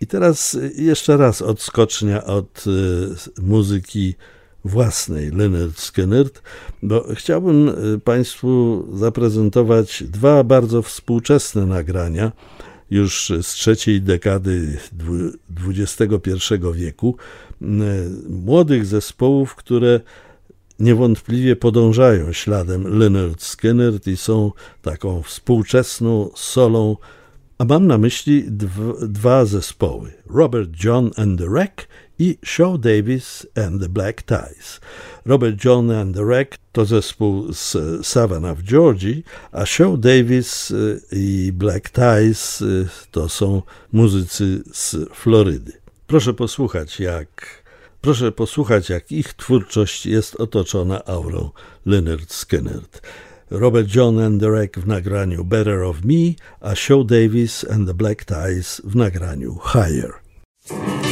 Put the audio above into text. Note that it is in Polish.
teraz jeszcze raz odskocznia od muzyki własnej Lynyrd Skynyrd, bo chciałbym Państwu zaprezentować dwa bardzo współczesne nagrania już z trzeciej dekady XXI wieku, młodych zespołów, które niewątpliwie podążają śladem Lynyrd Skynyrd i są taką współczesną solą, a mam na myśli dwa zespoły, Robert John and the Wreck i Show Davis and the Black Ties. Robert John and the Wreck to zespół z Savannah w Georgii, a Show Davis i Black Ties to są muzycy z Florydy. Proszę posłuchać, jak ich twórczość jest otoczona aurą Lynyrd Skynyrd. Robert John and the Wreck w nagraniu Better of Me, a Show Davis and the Black Ties w nagraniu Higher.